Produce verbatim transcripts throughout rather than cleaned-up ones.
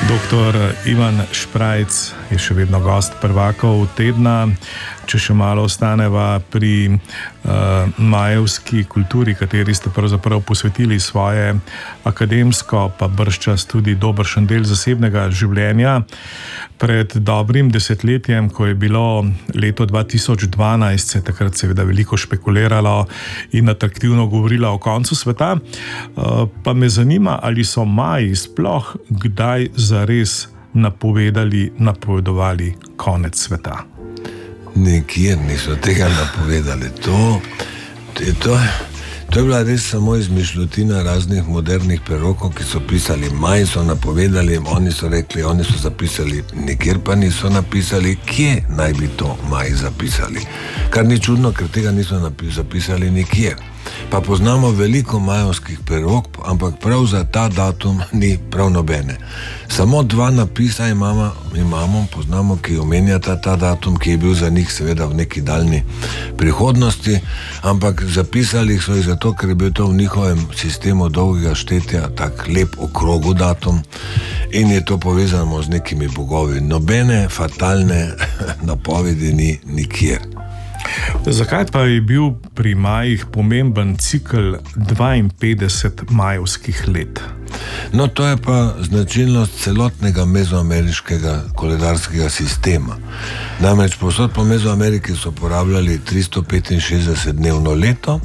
Doktor Ivan Šprajc je še vedno gost prvakov tedna. Če še malo ostaneva pri uh, majevski kulturi, kateri ste pravzaprav posvetili svoje akademsko, pa bržčas tudi dobršen del zasebnega življenja. Pred dobrim desetletjem, ko je bilo leto dva tisoč dvanajst, se je takrat seveda veliko špekuliralo in atraktivno govorilo o koncu sveta. Uh, pa me zanima, ali so Maji sploh kdaj zares napovedali, napovedovali konec sveta. Nikjer niso tega napovedali. To, to, to, to je bila res samo izmišljotina raznih modernih prerokov, ki so pisali, Maji so napovedali, oni so rekli, oni so zapisali, nikjer pa niso napisali, kje naj bi to Maji zapisali. Kar ni čudno, ker tega niso zapisali nikjer. Pa poznamo veliko majevskih prerok, ampak prav za ta datum ni prav nobene. Samo dva napisa imamo, imamo, poznamo, ki omenjata ta datum, ki je bil za njih seveda v neki daljni prihodnosti, ampak zapisali so jih zato, ker je bil to v njihovem sistemu dolgega štetja tak lep okrogu datum in je to povezano z nekimi bogovi. Nobene fatalne napovedi ni nikjer. Zakaj pa je bil pri Majih pomemben cikel dvainpetdeset majevskih let? No, to je pa značilnost celotnega mezoameriškega koledarskega sistema. Namreč povsod po Mezoameriki so uporabljali tristo petinšestdeset dnevno leto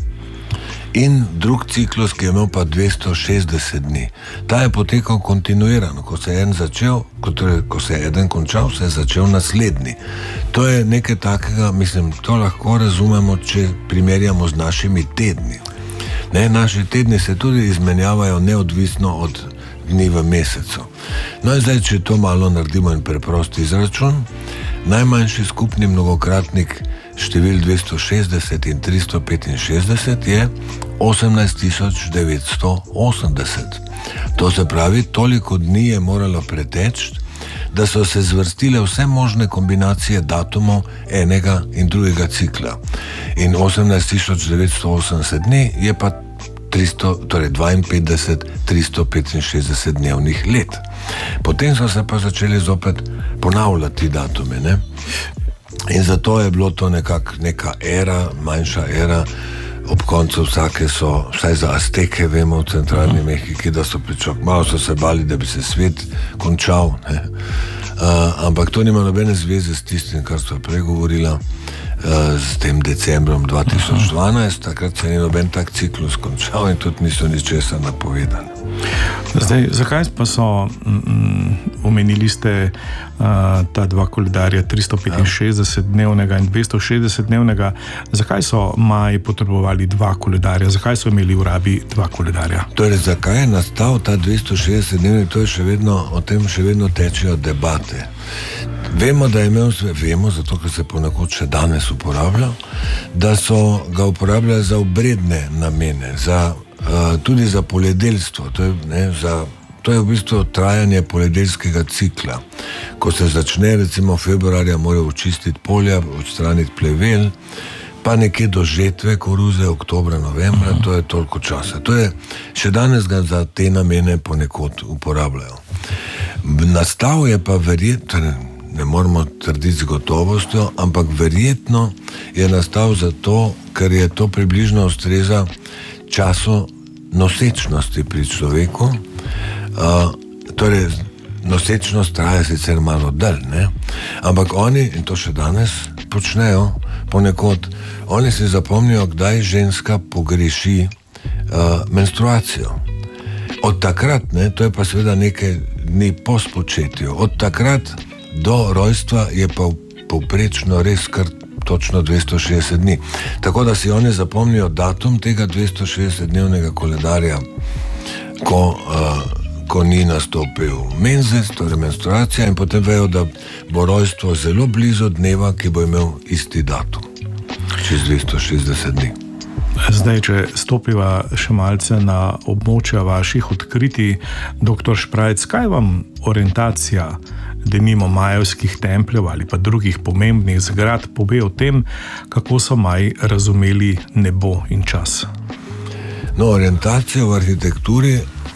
in drug ciklus, ki je imel pa dvesto šestdeset dni. Ta je potekal kontinuirano. Ko se je en začel, torej, ko se je eden končal, se je začel naslednji. To je nekaj takega, mislim, to lahko razumemo, če primerjamo z našimi tedni. Ne, naši tedni se tudi izmenjavajo neodvisno od dni v mesecu. No in zdaj, če to malo naredimo in preprost izračun, najmanjši skupni mnogokratnik števil dvesto šestdeset in tristo petinšestdeset je osemnajst tisoč devetsto osemdeset. To se pravi, toliko dni je moralo preteči, da so se zvrstile vse možne kombinacije datumov enega in drugega cikla. In osemnajst tisoč devetsto osemdeset dni je pa tristo, torej dvainpetdeset tristo petinšestdeset dnevnih let. Potem so se pa začeli zopet ponavljati datume, ne? In zato je bilo to nekak neka era, manjša era. Ob koncu vsake so, vsaj za Azteke vemo v centralni Mehiki, da so pričak, malo so se bali, da bi se svet končal, ne? Uh, ampak to nima nobene zveze s tistim, kar so pregovorila, uh, s tem decembrom dva tisoč dvanajst, takrat se ni noben tak ciklus končal in tudi niso ničesar napovedali. Zdaj, zakaj pa so, mm, omenili ste uh, ta dva koledarja, tristo petinšestdeset dnevnega in dvesto šestdeset dnevnega, zakaj so Maji potrebovali dva koledarja, zakaj so imeli v rabi dva koledarja? Torej, zakaj je nastal ta dvesto šestdeset dnevni, to je še vedno, o tem še vedno tečejo debate. Vemo, da je imel, vemo, zato ker se ponekod še danes uporablja, da so ga uporabljali za obredne namene, za Uh, tudi za poljedelstvo, to je, ne, za, to je v bistvu trajanje poljedelskega cikla. Ko se začne, recimo februarja, morajo očistiti polja, odstraniti plevel, pa nekje do žetve koruze, oktobra, novembra, to je toliko časa. To je, še danes ga za te namene ponekod uporabljajo. Nastal je pa verjetno, ne moramo trditi z gotovostjo, ampak verjetno je nastal zato, ker je to približno ustreza času nosečnosti pri človeku. Uh, torej, nosečnost traja sicer malo dalj, ne? Ampak oni, in to še danes počnejo ponekod, oni si zapomnijo, kdaj ženska pogreši uh, menstruacijo. Od takrat, ne, to je pa seveda nekaj dni po spočetju, od takrat do rojstva je pa povprečno res kar točno dvesto šestdeset dni. Tako da si oni zapomnijo datum tega dvesto šestdeset dnevnega koledarja, ko, uh, ko ni nastopil menzes, torej menstruacija, in potem vejo, da bo rojstvo zelo blizu dneva, ki bo imel isti datum, čez dvesto šestdeset dni. Zdaj, če stopiva še malce na območja vaših odkritij, doktor Šprajc, kaj vam orientacija denimo majevskih templjev ali pa drugih pomembnih zgradb pove o tem, kako so Maji razumeli nebo in čas? No, orientacija v arhitekturi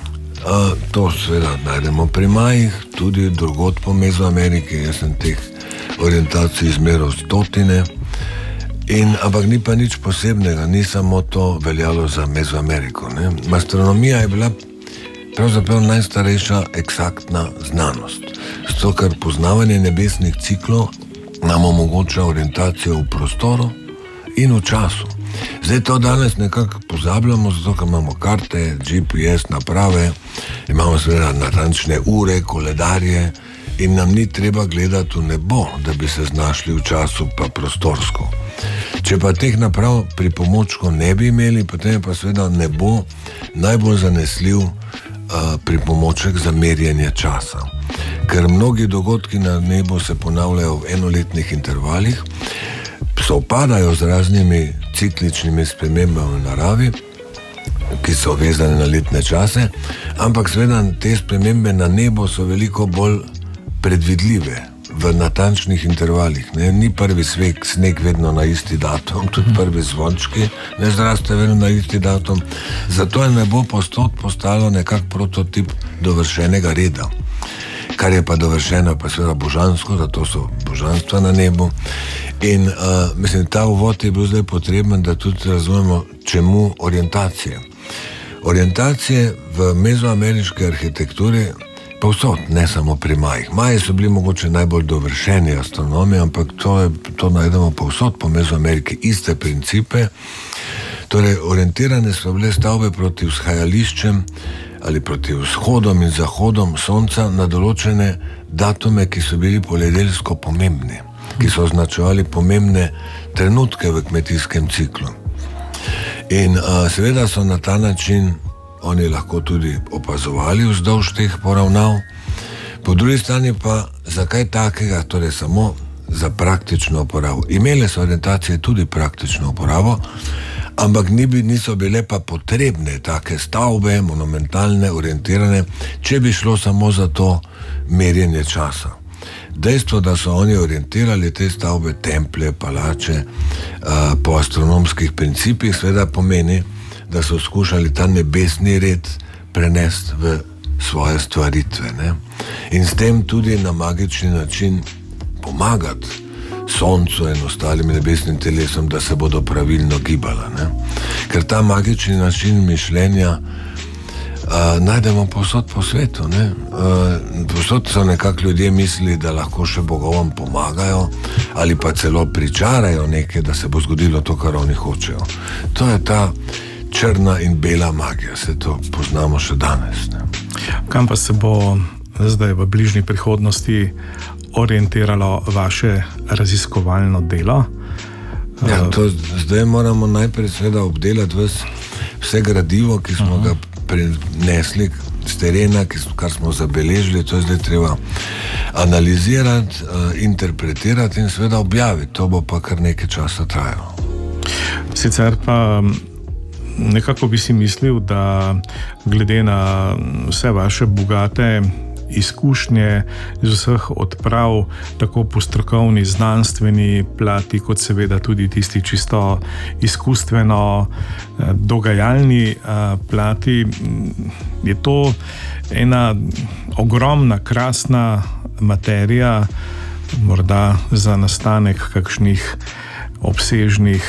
Uh, to seveda najdemo pri Majih, tudi drugod po Mezoameriki. Jaz sem teh orientacij izmeral stotine. In, ampak ni pa nič posebnega, ni samo to veljalo za Mezoameriko. Ne? Astronomija je bila pravzaprav najstarejša eksaktna znanost. Zato, ker poznavanje nebesnih ciklov nam omogoča orientacijo v prostoru in v času. Zdaj to danes nekako pozabljamo, zato ker imamo karte, G P S naprave, imamo seveda natančne ure, koledarje in nam ni treba gledati v nebo, da bi se znašli v času pa prostorsko. Če pa teh naprav pri pomočku ne bi imeli, potem je pa seveda nebo najbolj zanesljiv uh, pripomoček za merjenje časa. Ker mnogi dogodki na nebu se ponavljajo v enoletnih intervalih, sovpadajo z raznimi cikličnimi spremembami v naravi, ki so vezane na letne čase, ampak seveda te spremembe na nebu so veliko bolj predvidljive v natančnih intervalih. Ne? Ni prvi svek, sneg vedno na isti datum, tudi prvi zvončki ne zraste vedno na isti datum. Zato je nebo postot postalo nekak prototip dovršenega reda. Kar je pa dovršeno, pa seveda božansko, zato so božanstva na nebu. In uh, mislim, ta uvod je bil zdaj potreben, da tudi razumemo, čemu orientacije. Orientacije v mezoameriški arhitekturi povsod, ne samo pri Majih. Maji so bili mogoče najbolj dovršeni astronomi, ampak to, je, to najdemo povsod po Mezoameriki, iste principe. Torej, orientirane so bile stavbe proti vzhajališčem ali proti vzhodom in zahodom sonca na določene datume, ki so bili poljedelsko pomembni, ki so označevali pomembne trenutke v kmetijskem ciklu. In a, seveda so na ta način oni lahko tudi opazovali vzdolž teh poravnav. Po drugi strani pa zakaj takega, torej samo za praktično uporabo. Imele so orientacije tudi praktično uporabo, ampak ni bi, niso bile pa potrebne take stavbe, monumentalne, orientirane, če bi šlo samo za to merjenje časa. Dejstvo, da so oni orientirali te stavbe, templje, palače, uh, po astronomskih principih, seveda pomeni, da so skušali ta nebesni red prenesti v svoje stvaritve. Ne? In s tem tudi na magični način pomagati soncu in ostalim nebesnim telesom, da se bodo pravilno gibala. Ne? Ker ta magični način mišljenja uh, najdemo povsod po svetu. Ne? Uh, povsod so nekako ljudje mislili, da lahko še bogovom pomagajo ali pa celo pričarajo nekaj, da se bo zgodilo to, kar oni hočejo. To je ta črna in bela magija, se to poznamo še danes. Ne? Kam pa se bo zdaj v bližnji prihodnosti orientiralo vaše raziskovalno delo? Ja, to zdaj moramo najprej seveda obdelati vse gradivo, ki smo uh-huh. ga prinesli z terena, kar smo zabeležili, to je zdaj treba analizirati, interpretirati in seveda objaviti. To bo pa kar nekaj časa trajalo. Sicer pa nekako bi si mislil, da glede na vse vaše bogate izkušnje iz vseh odprav, tako po strokovni, znanstveni plati, kot seveda tudi tisti čisto izkustveno dogajalni plati, je to ena ogromna, krasna materija, morda za nastanek kakšnih obsežnih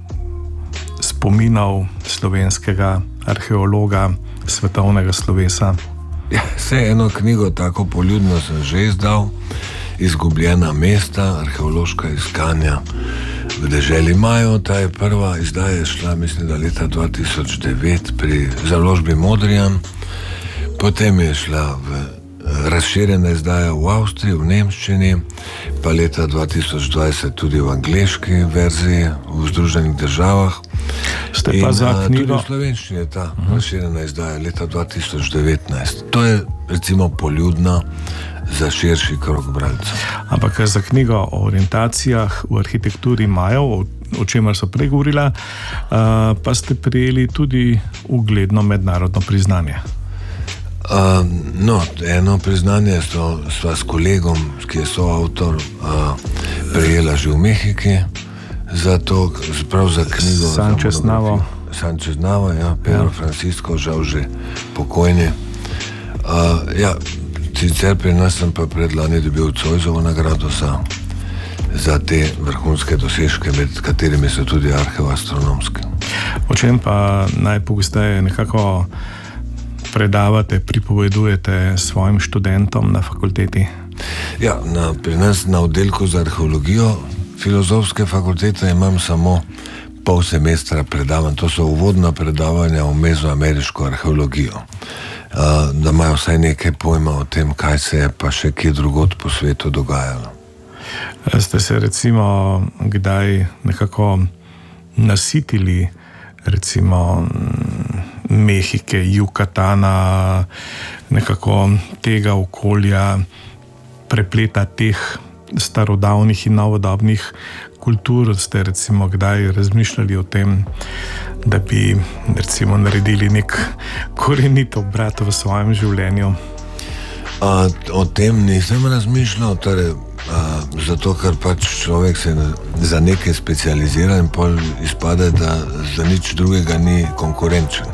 spominov slovenskega arheologa, svetovnega slovesa. Ja, vse eno knjigo, tako poljudno sem že izdal, Izgubljena mesta, arheološka iskanja v deželi Majev. Ta je prva izdaja šla, mislim, da leta dva tisoč devet pri založbi Modrijan. Potem je šla v razširjena izdaja v Avstriji, v nemščini, pa leta dva tisoč dvajset tudi v angleški verziji v Združenih državah. Ste pa za knjigo? Tudi v slovenščini je ta uh-huh. razširjena izdaja leta dva tisoč devetnajst. To je recimo poljudna za širši krog bralcev. Ampak za knjigo o orientacijah v arhitekturi Majev, o, o čemer so pregovorila, uh, pa ste prijeli tudi ugledno mednarodno priznanje. Uh, no, eno priznanje so, sva s kolegom, ki je soavtor, uh, prejela že v Mehiki, za to, prav za knjigo Sanchez Navo. Sanchez Navo, ja, Pedro ja. Francisco, žal že pokojni. Uh, ja, sicer pri nas sem pa predlani dobil Zoisovo nagrado za, za te vrhunske dosežke, med katerimi so tudi arheoastronomske. O čem pa najpogosteje nekako predavate, pripovedujete svojim študentom na fakulteti? Ja, na, pri nas na oddelku za arheologijo Filozofske fakultete imam samo pol semestra predavanj. To so uvodna predavanja v mezoameriško arheologijo. Uh, da imajo vsaj nekaj pojma o tem, kaj se je pa še kje drugod po svetu dogajalo. Ste se recimo kdaj nekako nasitili recimo Mehike, Jukatana, nekako tega okolja, prepleta teh starodavnih in novodobnih kultur? Ste recimo kdaj razmišljali o tem, da bi recimo naredili nek korenit obrat v svojem življenju? A, o tem nisem razmišljal, torej, a, zato ker pač človek se za nekaj specializira in pol izpade, da za nič drugega ni konkurenčen.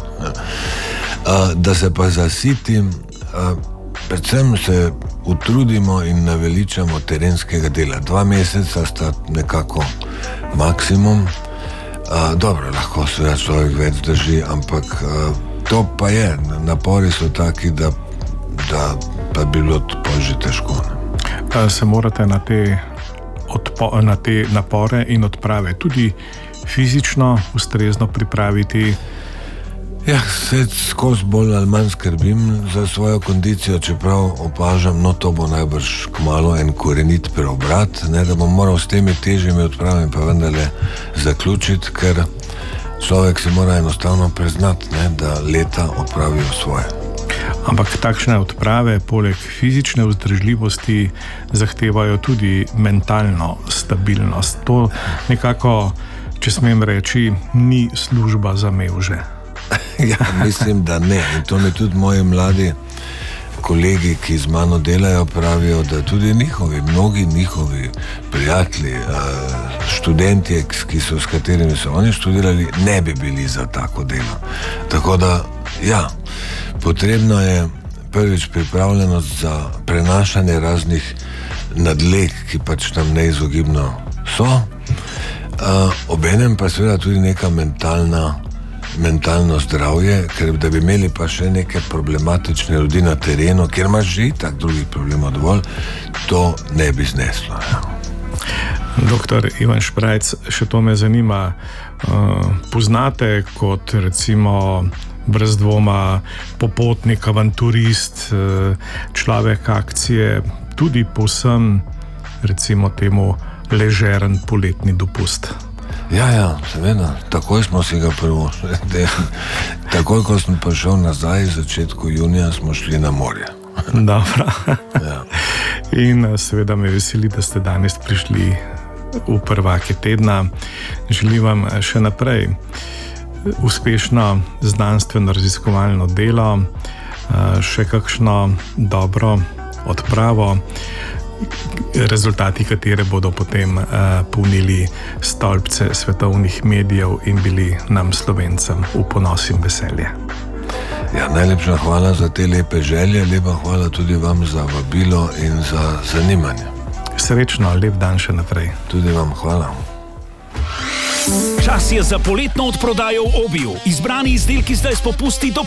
A, da se pa zasitim, a, predvsem se utrudimo in naveličamo terenskega dela. Dva meseca sta nekako maksimum. A, dobro, lahko se človek več drži, ampak a, to pa je. Napori so taki, da, da pa bi bilo to že težko. A, se morate na te, odpo, na te napore in odprave tudi fizično ustrezno pripraviti? Ja, se skozi bolj ali manj skrbim za svojo kondicijo, čeprav opažam, no to bo najbrž kmalu en korenit preobrat, ne, da bom moral s temi težjimi odpravami pa vendarle zaključiti, ker človek si mora enostavno priznati, ne, da leta odpravijo svoje. Ampak takšne odprave poleg fizične vzdržljivosti zahtevajo tudi mentalno stabilnost. To nekako, če smem reči, ni služba za mevže. Ja, mislim, da ne. In to mi tudi moji mladi kolegi, ki z mano delajo, pravijo, da tudi njihovi, mnogi njihovi prijatelji, študentje, ki so, s katerimi so oni študirali, ne bi bili za tako delo. Tako da, ja, potrebno je prvič pripravljenost za prenašanje raznih nadleg, ki pač tam neizogibno so, obenem pa seveda tudi neka mentalna mentalno zdravje, ker da bi imeli pa še neke problematične ljudi na terenu, kjer imaš že tak drugih problemov dovolj, to ne bi zneslo. Ja. Doktor Ivan Šprajc, še to me zanima. Poznate kot recimo brez dvoma popotnik, avanturist, človek akcije, tudi povsem recimo temu ležeren poletni dopust? Ja, ja, seveda, takoj smo si ga prvo, takoj, ko sem prišel nazaj, v začetku junija, smo šli na morje. Dobro. Ja. In seveda me veseli, da ste danes prišli v prvake tedna. Želim vam še naprej uspešno znanstveno-raziskovalno delo, še kakšno dobro odpravo, rezultati katere bodo potem uh, polnili stolpce svetovnih medijev in bili nam Slovencem v ponos in veselje. Ja, najlepša hvala za te lepe želje, lepa hvala tudi vam za vabilo in za zanimanje. Srečno, lep dan še naprej. Tudi vam hvala. Čas je za poletno odprodajo v Obiju. Izbrani izdelki zdaj s popusti do